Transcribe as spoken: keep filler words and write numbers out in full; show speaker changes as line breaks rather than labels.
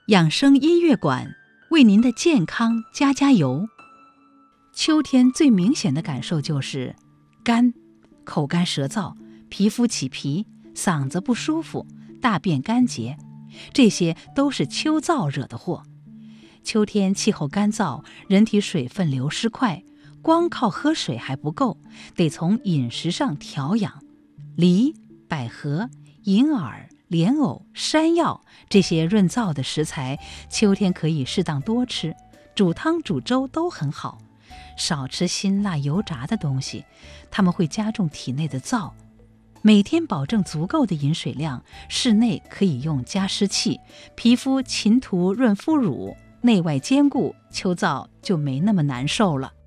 养生音乐馆为您的健康加加油。秋天最明显的感受就是干，口干舌燥，皮肤起皮，嗓子不舒服，大便干结，这些都是秋燥惹的祸。秋天气候干燥，人体水分流失快，光靠喝水还不够，得从饮食上调养。梨、百合、银耳、莲藕、山药这些润燥的食材，秋天可以适当多吃，煮汤煮粥都很好。少吃辛辣油炸的东西，它们会加重体内的燥。每天保证足够的饮水量，室内可以用加湿器，皮肤勤涂润肤乳，内外兼顾，秋燥就没那么难受了。